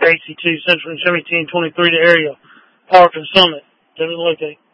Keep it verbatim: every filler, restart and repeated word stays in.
A C two, Central and Chevy ten twenty-three to area. Park and Summit. David Loke.